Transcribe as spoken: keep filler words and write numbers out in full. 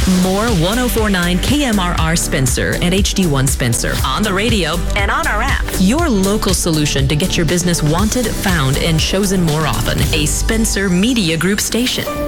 More one oh four point nine K M R R Spencer and H D one Spencer on the radio and on our app. Your local solution to get your business wanted, found, and chosen more often. A Spencer Media Group station.